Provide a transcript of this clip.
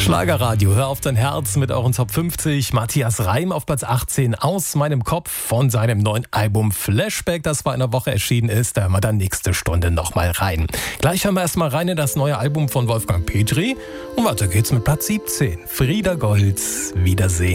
Schlagerradio, hör auf dein Herz mit euren Top 50. Matthias Reim auf Platz 18, Aus meinem Kopf von seinem neuen Album Flashback, das vor einer Woche erschienen ist. Da hören wir dann nächste Stunde nochmal rein. Gleich hören wir erstmal rein in das neue Album von Wolfgang Petri. Und weiter geht's mit Platz 17, Frieda Goltz, Wiedersehen.